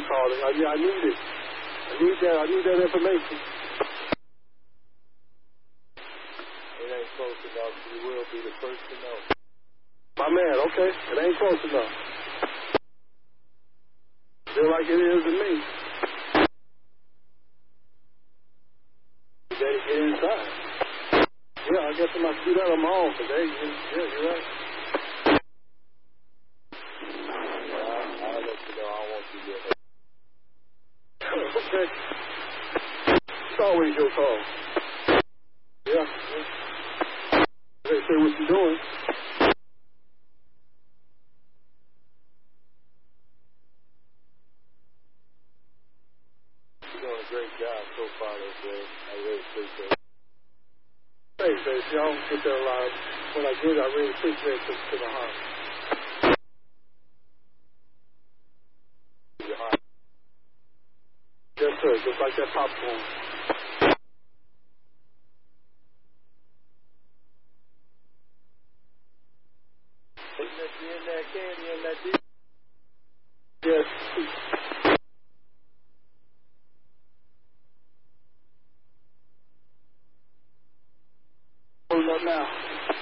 called it. Yeah, I need it. I need that information. It ain't close enough. You will be the first to know. My man, okay. It ain't close enough. Feel like it is to me. You better get inside. Yeah, I guess I must do that on my own today. Yeah, you're right. I'll let you know. I won't be there. Okay. It's always your call. Yeah. They say what you're doing. You're doing a great job so far, today. I really appreciate it. Thanks, baby. I don't get that a lot. When I get it, I really appreciate it to the heart. Your heart. Yes, sir. Just like that popcorn. In that candy and that deep. Yes. Hold up now.